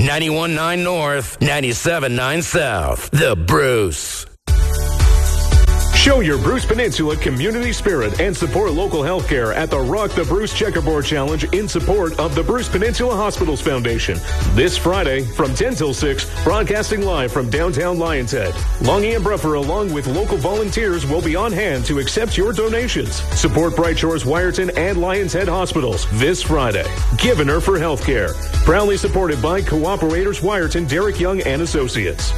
91.9 North, 97.9 South. The Bruce. Show your Bruce Peninsula community spirit and support local healthcare at the Rock the Bruce Checkerboard Challenge in support of the Bruce Peninsula Hospitals Foundation. This Friday from 10 till 6, broadcasting live from downtown Lions Head. Longy and Bruffer, along with local volunteers, will be on hand to accept your donations. Support Bright Shores, Wyerton, and Lions Head Hospitals this Friday. Givener for Healthcare. Proudly supported by Cooperators Wyerton, Derek Young and Associates.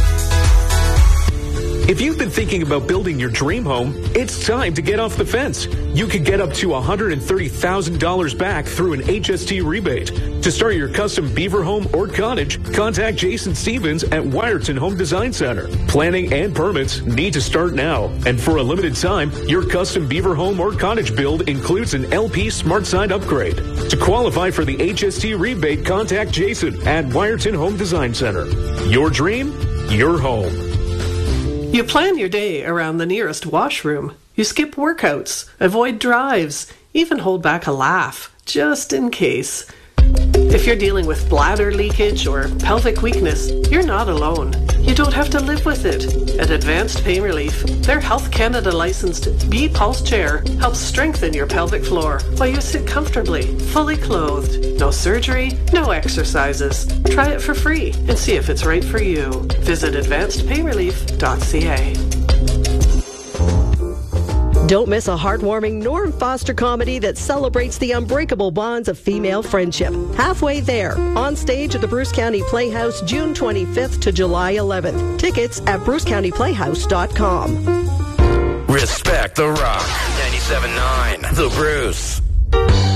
If you've been thinking about building your dream home, it's time to get off the fence. You could get up to $130,000 back through an HST rebate. To start your custom beaver home or cottage, contact Jason Stevens at Wyerton Home Design Center. Planning and permits need to start now. And for a limited time, your custom beaver home or cottage build includes an LP Smart Side upgrade. To qualify for the HST rebate, contact Jason at Wyerton Home Design Center. Your dream, your home. You plan your day around the nearest washroom. You skip workouts, avoid drives, even hold back a laugh, just in case. If you're dealing with bladder leakage or pelvic weakness, you're not alone. You don't have to live with it. At Advanced Pain Relief, their Health Canada licensed B-Pulse chair helps strengthen your pelvic floor while you sit comfortably, fully clothed. No surgery, no exercises. Try it for free and see if it's right for you. Visit advancedpainrelief.ca. Don't miss a heartwarming Norm Foster comedy that celebrates the unbreakable bonds of female friendship. Halfway There, on stage at the Bruce County Playhouse, June 25th to July 11th. Tickets at brucecountyplayhouse.com. Respect the Rock. 97.9 The Bruce.